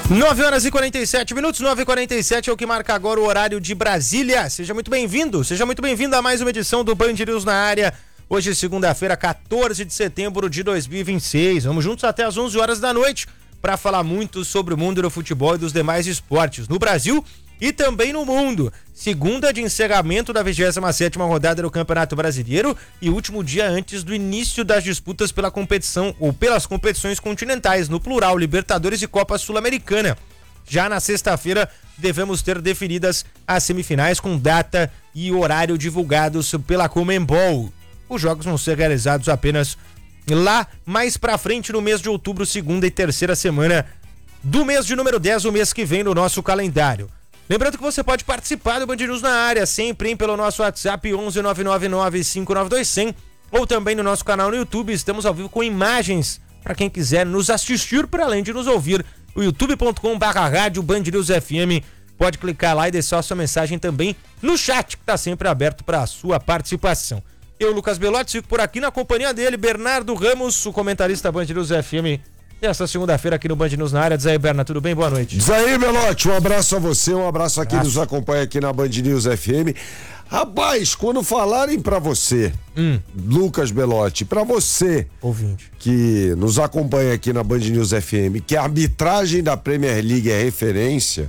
9h47, 9h47 é o que marca agora o horário de Brasília. Seja muito bem-vindo a mais uma edição do Band News na área. Hoje, segunda-feira, 14 de setembro de 2026. Vamos juntos até às 11 horas da noite para falar muito sobre o mundo do futebol e dos demais esportes no Brasil e também no mundo. Segunda de encerramento da 27ª rodada do Campeonato Brasileiro e último dia antes do início das disputas pela competição ou pelas competições continentais, no plural, Libertadores e Copa Sul-Americana. Já na sexta-feira devemos ter definidas as semifinais com data e horário divulgados pela Conmebol. Os jogos vão ser realizados apenas lá mais pra frente no mês de outubro, segunda e terceira semana do mês de número 10, o mês que vem no nosso calendário. Lembrando que você pode participar do Band News na área, sempre pelo nosso WhatsApp 11999592100 ou também no nosso canal no YouTube. Estamos ao vivo com imagens para quem quiser nos assistir, para além de nos ouvir. O youtube.com/rádio Band News FM. Pode clicar lá e deixar sua mensagem também no chat, que está sempre aberto para a sua participação. Eu, Lucas Belotti, fico por aqui na companhia dele, Bernardo Ramos, o comentarista Band News FM. E essa segunda-feira aqui no Band News na área. Diz aí, Berna, tudo bem? Boa noite. Diz aí, Belotti, um abraço a você, um abraço a quem nos acompanha aqui na Band News FM. Rapaz, quando falarem pra você, Lucas Belotti, pra você, ouvinte, que nos acompanha aqui na Band News FM, que a arbitragem da Premier League é referência,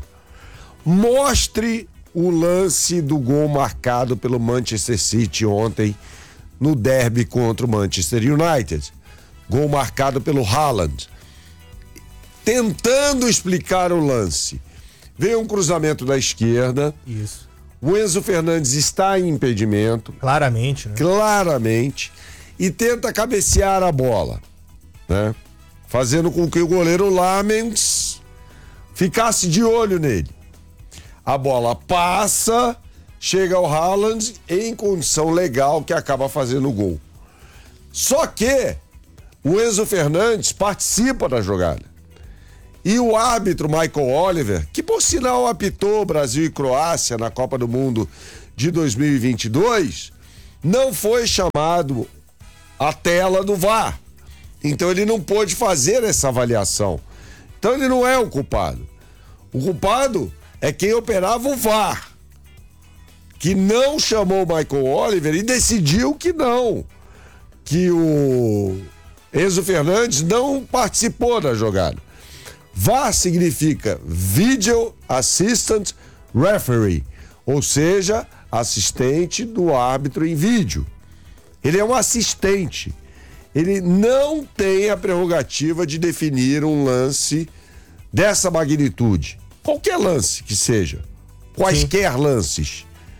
mostre o lance do gol marcado pelo Manchester City ontem no derby contra o Manchester United. Gol marcado pelo Haaland. Tentando explicar o lance, veio um cruzamento da esquerda. Isso. O Enzo Fernandes está em impedimento. Claramente, né? Claramente. E tenta cabecear a bola, né? Fazendo com que o goleiro Lamens ficasse de olho nele. A bola passa, chega ao Haaland em condição legal, que acaba fazendo o gol. Só que o Enzo Fernandes participa da jogada. E o árbitro Michael Oliver, que por sinal apitou Brasil e Croácia na Copa do Mundo de 2022, não foi chamado à tela do VAR. Então ele não pôde fazer essa avaliação. Então ele não é o culpado. O culpado é quem operava o VAR, que não chamou o Michael Oliver e decidiu que não, que o Enzo Fernandes não participou da jogada. VAR significa Video Assistant Referee, ou seja, assistente do árbitro em vídeo. Ele é um assistente. Ele não tem a prerrogativa de definir um lance dessa magnitude. Qualquer lance que seja. Quaisquer lances.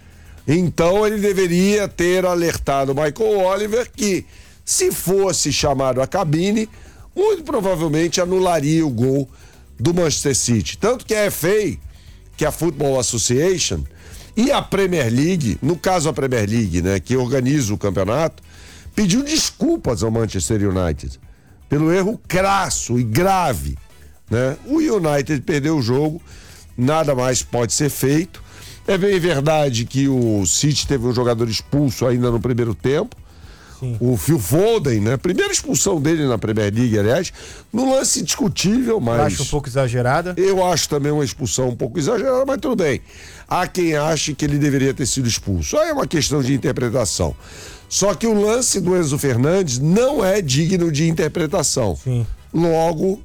Então ele deveria ter alertado o Michael Oliver que, se fosse chamado à cabine, muito provavelmente anularia o gol do Manchester City. Tanto que a FA, que é a Football Association, e a Premier League, no caso a Premier League, né, que organiza o campeonato, pediu desculpas ao Manchester United pelo erro crasso e grave, né? O United perdeu o jogo, nada mais pode ser feito. É bem verdade que o City teve um jogador expulso ainda no primeiro tempo. Sim. O Phil Foden, né? Primeira expulsão dele na Premier League, aliás, no lance discutível, mas... Eu acho um pouco exagerada. Eu acho também uma expulsão um pouco exagerada, mas tudo bem. Há quem ache que ele deveria ter sido expulso. Aí é uma questão de interpretação. Só que o lance do Enzo Fernandes não é digno de interpretação. Sim. Logo,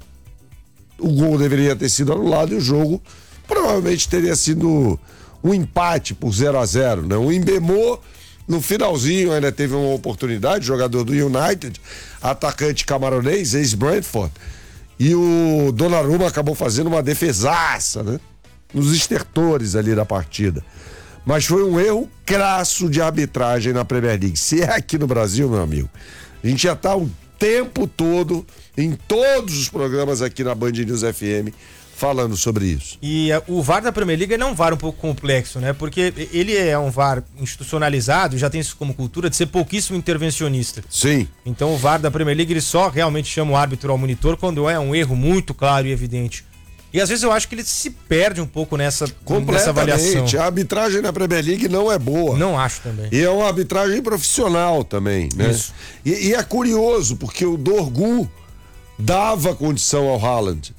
o gol deveria ter sido anulado e o jogo provavelmente teria sido um empate por 0-0, né? O Embemô, no finalzinho, ainda teve uma oportunidade, jogador do United, atacante camaronês, ex-Brentford, e o Donnarumma acabou fazendo uma defesaça, né? Nos estertores ali da partida. Mas foi um erro crasso de arbitragem na Premier League. Se é aqui no Brasil, meu amigo, a gente já tá o tempo todo, em todos os programas aqui na Band News FM, falando sobre isso. E o VAR da Premier League é um VAR um pouco complexo, né? Porque ele é um VAR institucionalizado, já tem isso como cultura de ser pouquíssimo intervencionista. Sim. Então o VAR da Premier League, ele só realmente chama o árbitro ao monitor quando é um erro muito claro e evidente. E às vezes eu acho que ele se perde um pouco nessa avaliação. A arbitragem na Premier League não é boa. Não acho também. E é uma arbitragem profissional também, né? Isso. E é curioso, porque o Dorgu dava condição ao Haaland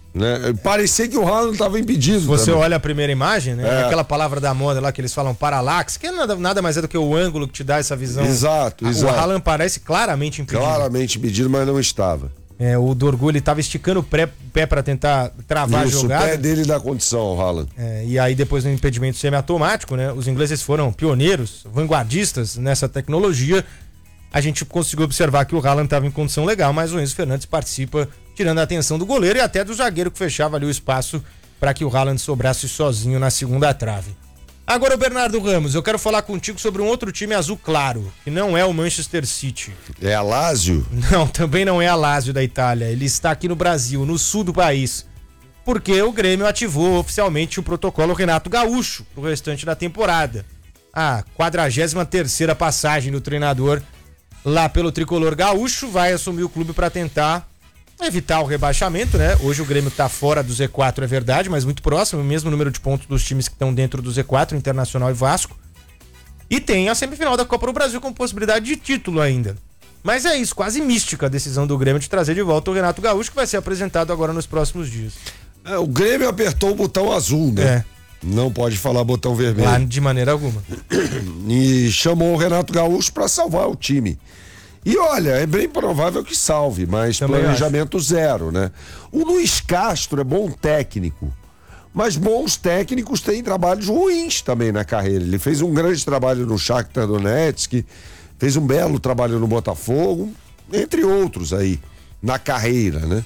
Né? Parecia que o Haaland estava impedido. Você também. olha a primeira imagem, né? Aquela palavra da moda lá que eles falam paralaxe, que é nada mais é do que o ângulo que te dá essa visão. Exato. O Haaland parece claramente impedido. Claramente impedido, mas não estava. O Dorgu, ele estava esticando o pé para tentar travar a jogada. O pé dele dá condição ao Haaland. E aí depois do impedimento semiautomático, né? Os ingleses foram pioneiros, vanguardistas nessa tecnologia. A gente conseguiu observar que o Haaland estava em condição legal, mas o Enzo Fernandes participa, tirando a atenção do goleiro e até do zagueiro que fechava ali o espaço para que o Haaland sobrasse sozinho na segunda trave. Agora, Bernardo Ramos, eu quero falar contigo sobre um outro time azul claro, que não é o Manchester City. É a Lazio? Não, também não é a Lazio da Itália. Ele está aqui no Brasil, no sul do país, porque o Grêmio ativou oficialmente o protocolo Renato Gaúcho pro restante da temporada. A 43ª passagem do treinador lá pelo tricolor gaúcho, vai assumir o clube para tentar evitar o rebaixamento, né? Hoje o Grêmio tá fora do Z4, é verdade, mas muito próximo, o mesmo número de pontos dos times que estão dentro do Z4, Internacional e Vasco. E tem a semifinal da Copa do Brasil com possibilidade de título ainda. Mas é isso, quase mística a decisão do Grêmio de trazer de volta o Renato Gaúcho, que vai ser apresentado agora nos próximos dias. O Grêmio apertou o botão azul, né? Não pode falar botão vermelho. Lá de maneira alguma. E chamou o Renato Gaúcho para salvar o time. E olha, é bem provável que salve, mas também planejamento zero, né? O Luiz Castro é bom técnico, mas bons técnicos têm trabalhos ruins também na carreira. Ele fez um grande trabalho no Shakhtar Donetsk, fez um belo trabalho no Botafogo, entre outros aí, na carreira, né?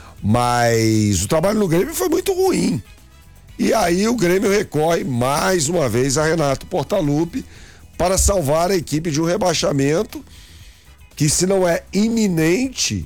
Mas o trabalho no Grêmio foi muito ruim. E aí o Grêmio recorre mais uma vez a Renato Portaluppi para salvar a equipe de um rebaixamento que, se não é iminente,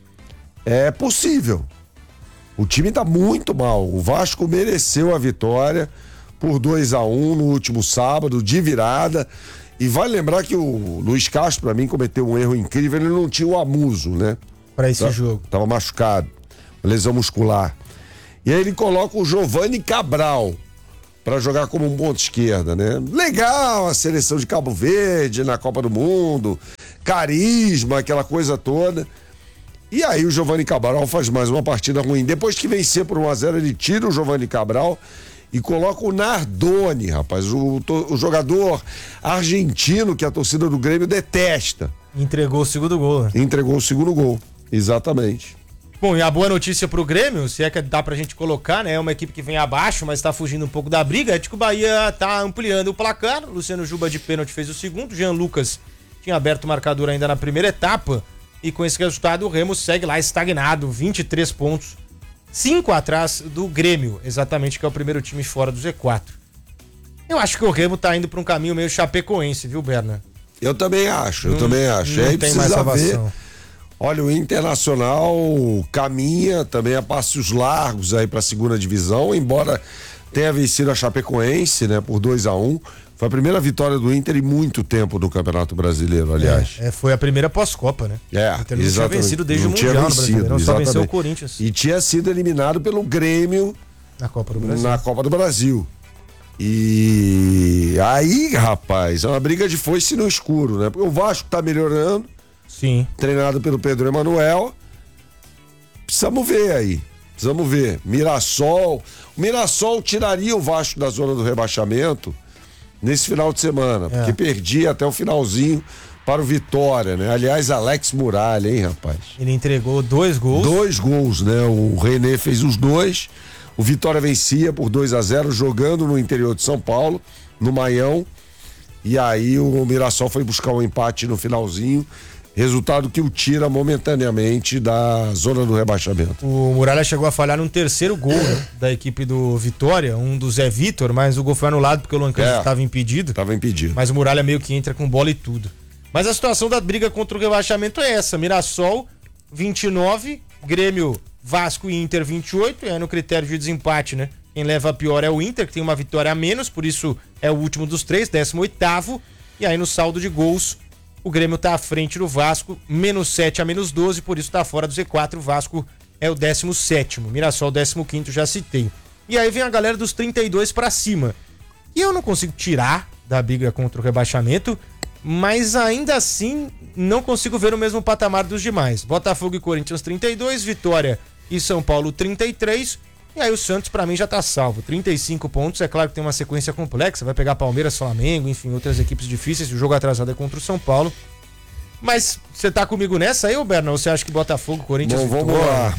é possível. O time está muito mal. O Vasco mereceu a vitória por 2-1 no último sábado, de virada. E vai lembrar que o Luiz Castro, para mim, cometeu um erro incrível. Ele não tinha o Amuso, né? Para esse jogo. Tava machucado, lesão muscular. E aí ele coloca o Giovanni Cabral para jogar como um ponto esquerda, né? Legal a seleção de Cabo Verde na Copa do Mundo, carisma, aquela coisa toda. E aí o Giovanni Cabral faz mais uma partida ruim. Depois que vencer por 1-0, ele tira o Giovanni Cabral e coloca o Nardoni, rapaz, o jogador argentino que a torcida do Grêmio detesta. Entregou o segundo gol, né? Entregou o segundo gol, exatamente. Bom, e a boa notícia pro Grêmio, se é que dá pra gente colocar, né? É uma equipe que vem abaixo, mas tá fugindo um pouco da briga. É que o Bahia tá ampliando o placar. Luciano Juba de pênalti fez o segundo. Jean Lucas tinha aberto o marcador ainda na primeira etapa. E com esse resultado, o Remo segue lá estagnado, 23 pontos. 5 atrás do Grêmio, exatamente, que é o primeiro time fora do Z4. Eu acho que o Remo tá indo pra um caminho meio chapecoense, viu, Berna? Eu também acho. Não aí tem mais salvação. Olha, o Internacional caminha também a passos largos aí para a segunda divisão, embora tenha vencido a Chapecoense, né, por 2-1. Foi a primeira vitória do Inter em muito tempo no Campeonato Brasileiro, aliás. Foi a primeira pós-Copa, né? O Inter não tinha vencido desde o Mundial no Brasileirão, só venceu o Corinthians. E tinha sido eliminado pelo Grêmio na Copa do Brasil. E aí, rapaz, é uma briga de foice no escuro, né? Porque o Vasco tá melhorando. Sim. Treinado pelo Pedro Emanuel. Precisamos ver aí. Precisamos ver. Mirassol. O Mirassol tiraria o Vasco da zona do rebaixamento nesse final de semana, porque perdia até o finalzinho para o Vitória, né? Aliás, Alex Muralha, hein, rapaz? Ele entregou 2 gols. 2 gols, né? O René fez os 2. O Vitória vencia por 2-0, jogando no interior de São Paulo, no Maião. E aí o Mirassol foi buscar um empate no finalzinho. Resultado que o tira momentaneamente da zona do rebaixamento. O Muralha chegou a falhar num terceiro gol, né, da equipe do Vitória, um do Zé Vitor, mas o gol foi anulado porque o Lancan estava impedido. Estava impedido. Mas o Muralha meio que entra com bola e tudo. Mas a situação da briga contra o rebaixamento é essa: Mirassol 29, Grêmio, Vasco e Inter 28, e aí no critério de desempate, né? Quem leva a pior é o Inter, que tem uma vitória a menos, por isso é o último dos 3, 18º, e aí no saldo de gols o Grêmio tá à frente do Vasco, -7 a -12, por isso tá fora do Z4. O Vasco é o 17º, Mirassol 15º, já citei. E aí vem a galera dos 32 pra cima. E eu não consigo tirar da briga contra o rebaixamento, mas ainda assim não consigo ver o mesmo patamar dos demais. Botafogo e Corinthians 32, Vitória e São Paulo 33. E aí o Santos, pra mim, já tá salvo. 35 pontos. É claro que tem uma sequência complexa. Vai pegar Palmeiras, Flamengo, enfim, outras equipes difíceis. O jogo atrasado é contra o São Paulo. Mas você tá comigo nessa aí, ô Berna? Ou você acha que Botafogo, Corinthians... Bom, vamos lá.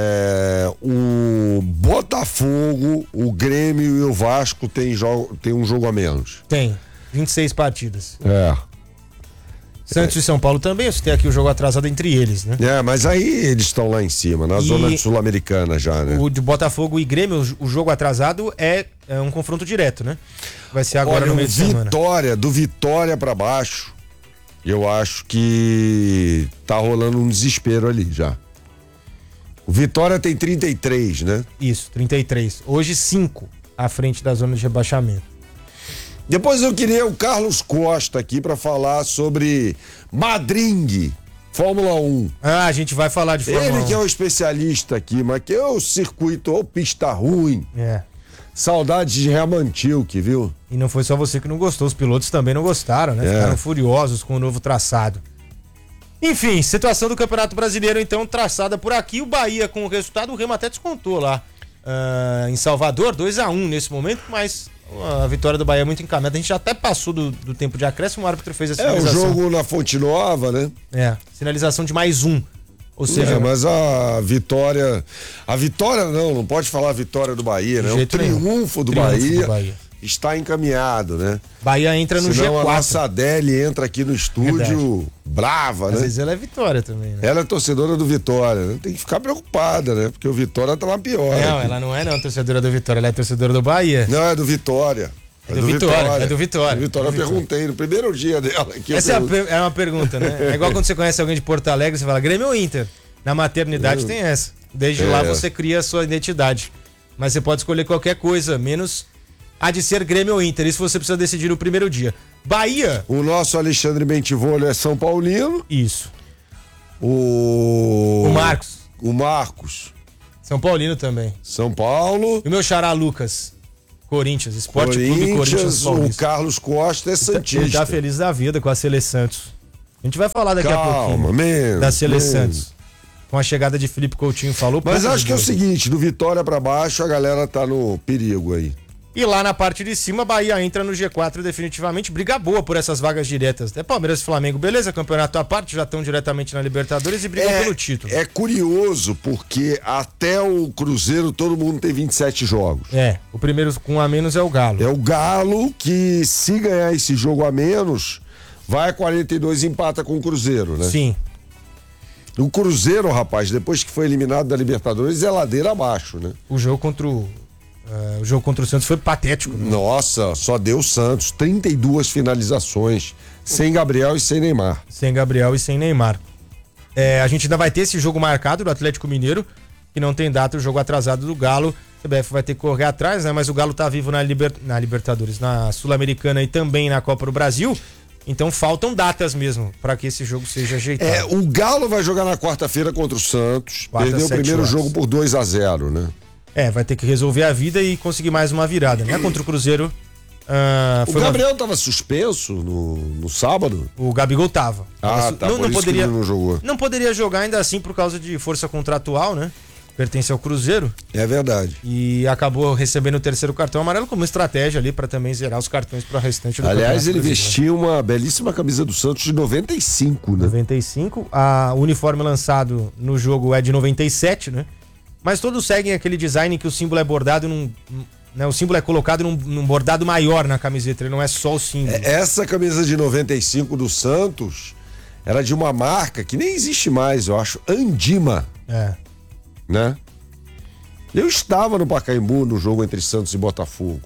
O Botafogo, o Grêmio e o Vasco tem um jogo a menos. Tem. 26 partidas. É. Santos e São Paulo também, você tem aqui o jogo atrasado entre eles, né? Mas aí eles estão lá em cima, na zona sul-americana já, né? O de Botafogo e Grêmio, o jogo atrasado é um confronto direto, né? Vai ser agora no meio de semana. Do Vitória pra baixo, eu acho que tá rolando um desespero ali já. O Vitória tem 33, né? Isso, 33. Hoje 5 à frente da zona de rebaixamento. Depois eu queria o Carlos Costa aqui pra falar sobre Madring, Fórmula 1. A gente vai falar de Fórmula 1. Ele que é o especialista aqui, mas que é o circuito ou pista ruim. Saudades de Reamantilk, viu? E não foi só você que não gostou, os pilotos também não gostaram, né? Ficaram furiosos com o novo traçado. Enfim, situação do Campeonato Brasileiro, então, traçada por aqui. O Bahia, com o resultado, o Remo até descontou lá em Salvador, 2-1 nesse momento, mas a vitória do Bahia é muito encaminhada. A gente já até passou do tempo de acréscimo, o árbitro fez a sinalização. O jogo na Fonte Nova, né? Sinalização de mais um. Ou seja, mas a vitória não pode falar a vitória do Bahia, né? O triunfo do Bahia está encaminhado, né? Bahia entra no Senão G4. A nossa Adele entra aqui no estúdio brava, né? Às vezes ela é Vitória também, né? Ela é torcedora do Vitória, né? Tem que ficar preocupada, né? Porque o Vitória tá lá pior. Não, ela não é torcedora do Vitória, ela é torcedora do Bahia. Não, é do Vitória. É do Vitória. Eu perguntei no primeiro dia dela. Essa é uma pergunta, né? É igual quando você conhece alguém de Porto Alegre, você fala Grêmio ou Inter? Na maternidade tem essa. Desde lá você cria a sua identidade. Mas você pode escolher qualquer coisa, menos a de ser Grêmio ou Inter. Isso você precisa decidir no primeiro dia. Bahia. O nosso Alexandre Bentivolio é São Paulino. Isso. O Marcos. São Paulino também. São Paulo. E o meu xará Lucas. Corinthians, Esporte Clube Corinthians. O Carlos Costa é santista. Ele tá feliz da vida com a Sele Santos. A gente vai falar daqui a pouquinho da Sele Santos. Com a chegada de Felipe Coutinho, falou. Mas acho que é o seguinte, do Vitória pra baixo a galera tá no perigo aí. E lá na parte de cima, Bahia entra no G4 definitivamente, briga boa por essas vagas diretas. Até Palmeiras e Flamengo, beleza, campeonato à parte, já estão diretamente na Libertadores e brigam pelo título. É curioso, porque até o Cruzeiro todo mundo tem 27 jogos. O primeiro com a menos é o Galo. É o Galo que, se ganhar esse jogo a menos, vai a 42 e empata com o Cruzeiro, né? Sim. O Cruzeiro, rapaz, depois que foi eliminado da Libertadores, é ladeira abaixo, né? O jogo contra o Santos foi patético, né? Nossa, só deu o Santos. 32 finalizações. Sem Gabriel e sem Neymar. A gente ainda vai ter esse jogo marcado do Atlético Mineiro, que não tem data, o jogo atrasado do Galo. O CBF vai ter que correr atrás, né? Mas o Galo tá vivo na Libertadores, na Sul-Americana e também na Copa do Brasil. Então faltam datas mesmo para que esse jogo seja ajeitado. O Galo vai jogar na quarta-feira contra o Santos. Perdeu o primeiro jogo por 2-0, né? Vai ter que resolver a vida e conseguir mais uma virada, né? Contra o Cruzeiro. O Gabriel tava suspenso no sábado? O Gabigol tava. Não poderia, que ele não jogou. Não poderia jogar ainda assim por causa de força contratual, né? Pertence ao Cruzeiro. É verdade. E acabou recebendo o terceiro cartão amarelo como estratégia ali para também zerar os cartões para o restante do Aliás, ele vestiu uma belíssima camisa do Santos de 95, né? 95. O uniforme lançado no jogo é de 97, né? Mas todos seguem aquele design que o símbolo é bordado o símbolo é colocado num bordado maior na camiseta, ele não é só o símbolo. Essa camisa de 95 do Santos era de uma marca que nem existe mais, eu acho, Andima. Né? Eu estava no Pacaembu no jogo entre Santos e Botafogo.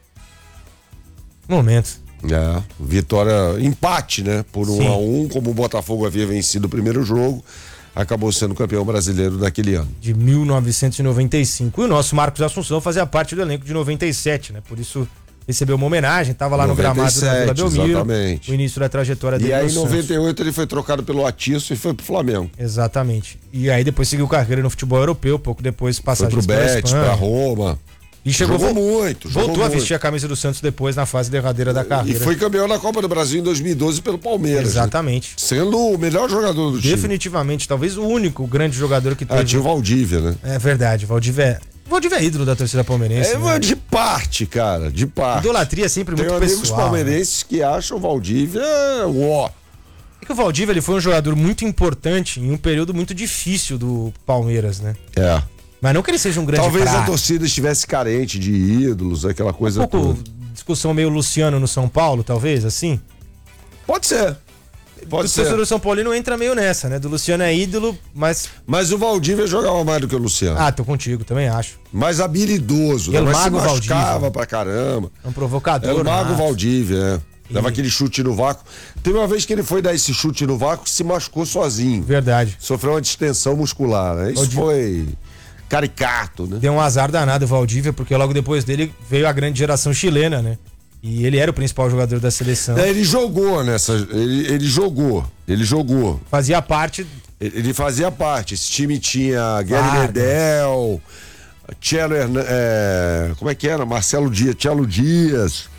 Momento. Vitória, empate, né? Por 1-1, como o Botafogo havia vencido o primeiro jogo, acabou sendo campeão brasileiro naquele ano. De 1995. E o nosso Marcos Assunção fazia parte do elenco de 97, né? Por isso recebeu uma homenagem, estava lá 97, no gramado da Vila Belmiro. Exatamente. O início da trajetória dele. E aí em 98 ele foi trocado pelo Atiço e foi pro Flamengo. Exatamente. E aí depois seguiu carreira no futebol europeu, pouco depois passagem pro Betis, pra Roma. E jogou muito. Voltou a vestir a camisa do Santos depois na fase derradeira da carreira. E foi campeão da Copa do Brasil em 2012 pelo Palmeiras. Exatamente. Né? Sendo o melhor jogador do time. Definitivamente, talvez o único grande jogador que teve. Tinha o Valdívia, né? É verdade, Valdívia é ídolo da torcida palmeirense. Né? De parte, cara, de parte. Idolatria é sempre muito pessoal. Tem amigos palmeirenses, né, que acham o Valdívia É que o Valdívia ele foi um jogador muito importante em um período muito difícil do Palmeiras, né? Mas não que ele seja um grande Talvez craque. A torcida estivesse carente de ídolos, aquela coisa toda. Discussão meio Luciano no São Paulo, talvez, assim? Pode ser. O torcedor do São Paulino entra meio nessa, né? Do Luciano é ídolo, mas... Mas o Valdívia jogava mais do que o Luciano. Tô contigo, também acho. Mais habilidoso, né? Mas se machucava Valdívia. Pra caramba. É um provocador. Era o mago Valdívia, né? Dava aquele chute no vácuo. Teve uma vez que ele foi dar esse chute no vácuo e se machucou sozinho. Verdade. Sofreu uma distensão muscular, né? Isso foi caricato, né? Deu um azar danado o Valdívia, porque logo depois dele veio a grande geração chilena, né? E ele era o principal jogador da seleção. Ele jogou nessa... Ele jogou. Fazia parte... Ele fazia parte. Esse time tinha Gary Medel, Tchelo como é que era? Marcelo Dias, Tchelo Dias,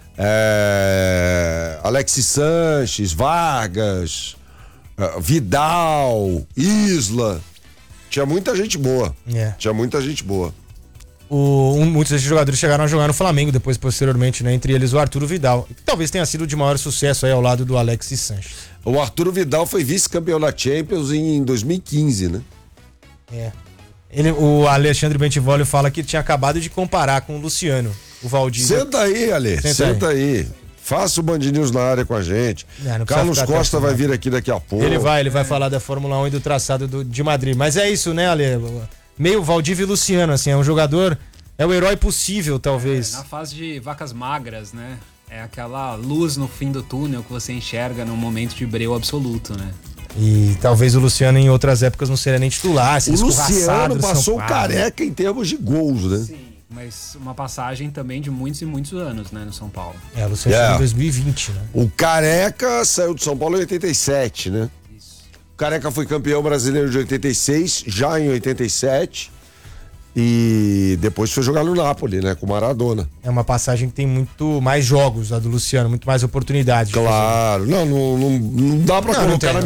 Alexis Sanches, Vargas, Vidal, Isla. Tinha muita gente boa. Muitos desses jogadores chegaram a jogar no Flamengo depois, posteriormente, né? Entre eles o Arturo Vidal, que talvez tenha sido de maior sucesso aí ao lado do Alexis Sanches. O Arturo Vidal foi vice-campeão da Champions em 2015, né? O Alexandre Bentivolio fala que tinha acabado de comparar com o Luciano, o Valdívia. Senta aí, Ale, senta aí. Faça o Band News na área com a gente. Carlos Costa vai vir aqui daqui a pouco. Ele vai falar da Fórmula 1 e do traçado de Madrid. Mas é isso, né, Ale? Meio Valdívia e Luciano, assim, é um jogador, é o herói possível, talvez. Na fase de vacas magras, né? É aquela luz no fim do túnel que você enxerga num momento de breu absoluto, né? E talvez o Luciano em outras épocas não seria nem titular. O Luciano passou o Careca em termos de gols, né? Sim, mas uma passagem também de muitos e muitos anos, né, no São Paulo. O Luciano chegou em 2020, né? O Careca saiu do São Paulo em 87, né? O Careca foi campeão brasileiro de 86, já em 87. E depois foi jogar no Napoli, né? Com o Maradona. É uma passagem que tem muito mais jogos, a do Luciano, muito mais oportunidades. Claro. Não dá pra colocar na